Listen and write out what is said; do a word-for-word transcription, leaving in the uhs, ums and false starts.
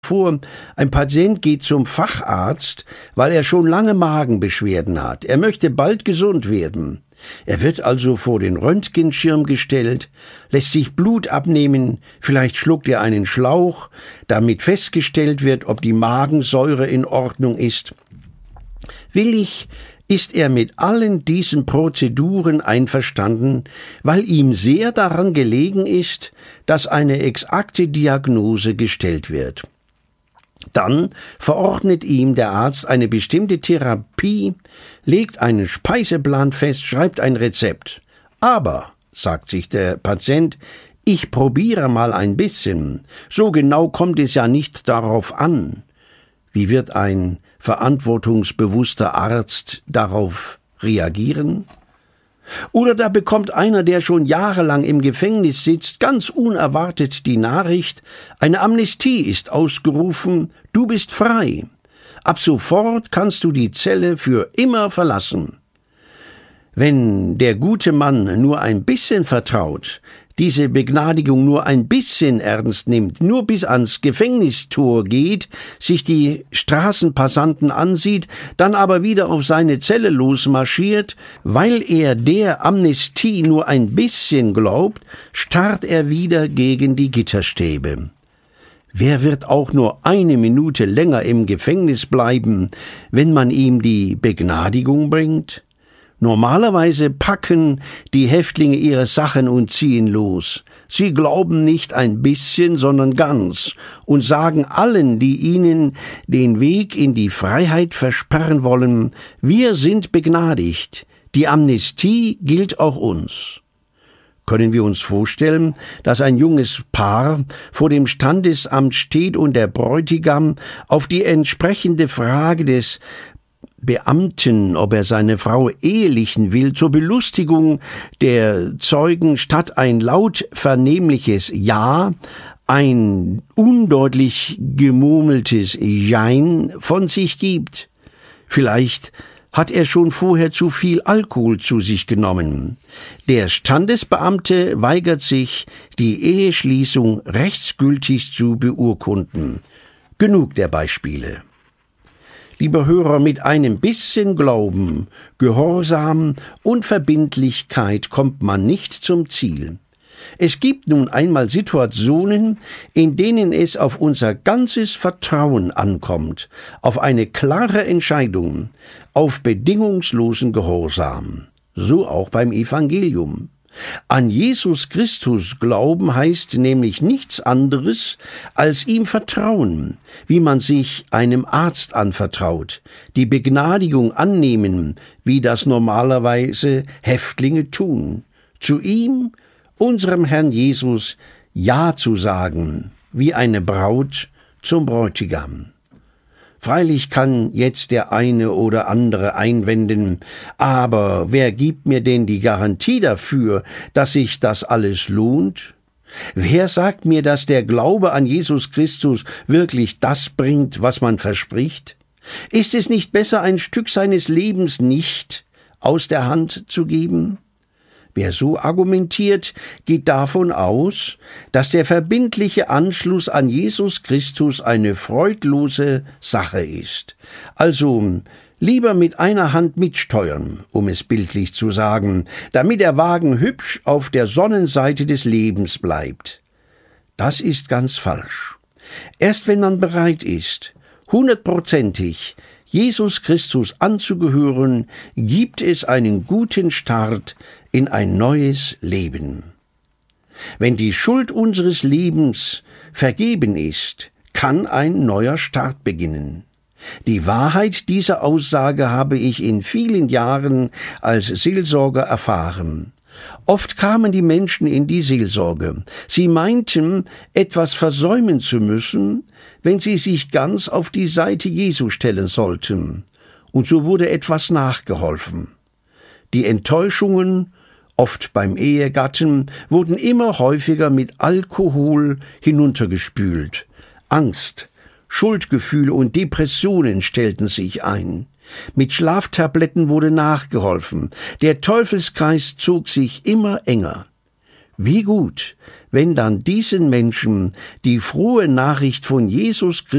vor, ein Patient geht zum Facharzt, weil er schon lange Magenbeschwerden hat. Er möchte bald gesund werden. Er wird also vor den Röntgenschirm gestellt, lässt sich Blut abnehmen, vielleicht schluckt er einen Schlauch, damit festgestellt wird, ob die Magensäure in Ordnung ist. Willig ist er mit allen diesen Prozeduren einverstanden, weil ihm sehr daran gelegen ist, dass eine exakte Diagnose gestellt wird. Dann verordnet ihm der Arzt eine bestimmte Therapie, legt einen Speiseplan fest, schreibt ein Rezept. Aber, sagt sich der Patient, ich probiere mal ein bisschen. So genau kommt es ja nicht darauf an. Wie wird ein verantwortungsbewusster Arzt darauf reagieren? Oder da bekommt einer, der schon jahrelang im Gefängnis sitzt, ganz unerwartet die Nachricht, eine Amnestie ist ausgerufen, du bist frei. Ab sofort kannst du die Zelle für immer verlassen. Wenn der gute Mann nur ein bisschen vertraut, diese Begnadigung nur ein bisschen ernst nimmt, nur bis ans Gefängnistor geht, sich die Straßenpassanten ansieht, dann aber wieder auf seine Zelle losmarschiert, weil er der Amnestie nur ein bisschen glaubt, starrt er wieder gegen die Gitterstäbe. Wer wird auch nur eine Minute länger im Gefängnis bleiben, wenn man ihm die Begnadigung bringt? Normalerweise packen die Häftlinge ihre Sachen und ziehen los. Sie glauben nicht ein bisschen, sondern ganz und sagen allen, die ihnen den Weg in die Freiheit versperren wollen, wir sind begnadigt. Die Amnestie gilt auch uns. Können wir uns vorstellen, dass ein junges Paar vor dem Standesamt steht und der Bräutigam auf die entsprechende Frage des Beamten, ob er seine Frau ehelichen will, zur Belustigung der Zeugen statt ein laut vernehmliches Ja, ein undeutlich gemurmeltes Jein von sich gibt. Vielleicht hat er schon vorher zu viel Alkohol zu sich genommen. Der Standesbeamte weigert sich, die Eheschließung rechtsgültig zu beurkunden. Genug der Beispiele. Lieber Hörer, mit einem bisschen Glauben, Gehorsam und Verbindlichkeit kommt man nicht zum Ziel. Es gibt nun einmal Situationen, in denen es auf unser ganzes Vertrauen ankommt, auf eine klare Entscheidung, auf bedingungslosen Gehorsam. So auch beim Evangelium. An Jesus Christus glauben heißt nämlich nichts anderes, als ihm vertrauen, wie man sich einem Arzt anvertraut, die Begnadigung annehmen, wie das normalerweise Häftlinge tun, zu ihm, unserem Herrn Jesus, Ja zu sagen, wie eine Braut zum Bräutigam. Freilich kann jetzt der eine oder andere einwenden, aber wer gibt mir denn die Garantie dafür, dass sich das alles lohnt? Wer sagt mir, dass der Glaube an Jesus Christus wirklich das bringt, was man verspricht? Ist es nicht besser, ein Stück seines Lebens nicht aus der Hand zu geben? Wer so argumentiert, geht davon aus, dass der verbindliche Anschluss an Jesus Christus eine freudlose Sache ist. Also lieber mit einer Hand mitsteuern, um es bildlich zu sagen, damit der Wagen hübsch auf der Sonnenseite des Lebens bleibt. Das ist ganz falsch. Erst wenn man bereit ist, hundertprozentig Jesus Christus anzugehören, gibt es einen guten Start in ein neues Leben. Wenn die Schuld unseres Lebens vergeben ist, kann ein neuer Start beginnen. Die Wahrheit dieser Aussage habe ich in vielen Jahren als Seelsorger erfahren. Oft kamen die Menschen in die Seelsorge. Sie meinten, etwas versäumen zu müssen, wenn sie sich ganz auf die Seite Jesu stellen sollten. Und so wurde etwas nachgeholfen. Die Enttäuschungen, oft beim Ehegatten, wurden immer häufiger mit Alkohol hinuntergespült. Angst, Schuldgefühle und Depressionen stellten sich ein. Mit Schlaftabletten wurde nachgeholfen. Der Teufelskreis zog sich immer enger. Wie gut, wenn dann diesen Menschen die frohe Nachricht von Jesus Christus